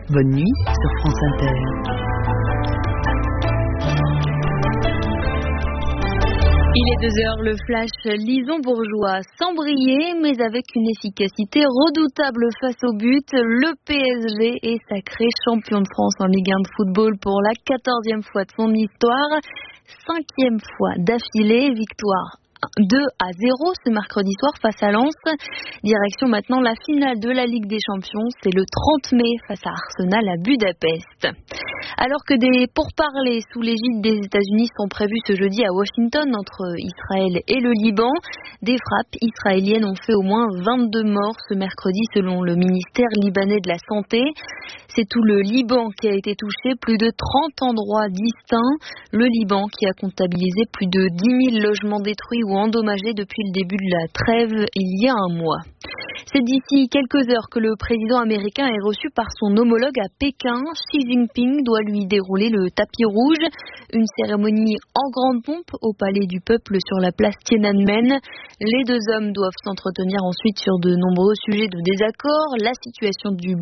Bonne nuit sur France Inter. Il est 2h, le flash Lison-Bourgeois, sans briller, mais avec une efficacité redoutable face au but. Le PSG est sacré champion de France en Ligue 1 de football pour la 14e fois de son histoire. 5e fois d'affilée, victoire 2-0 ce mercredi soir face à Lens. Direction maintenant la finale de la Ligue des Champions. C'est le 30 mai face à Arsenal à Budapest. Alors que des pourparlers sous l'égide des États-Unis sont prévus ce jeudi à Washington entre Israël et le Liban, des frappes israéliennes ont fait au moins 22 morts ce mercredi selon le ministère libanais de la Santé. C'est tout le Liban qui a été touché, plus de 30 endroits distincts. Le Liban qui a comptabilisé plus de 10 000 logements détruits ou endommagés depuis le début de la trêve il y a un mois. C'est d'ici quelques heures que le président américain est reçu par son homologue à Pékin. Xi Jinping doit lui dérouler le tapis rouge. Une cérémonie en grande pompe au Palais du Peuple sur la place Tiananmen. Les deux hommes doivent s'entretenir ensuite sur de nombreux sujets de désaccord. La situation du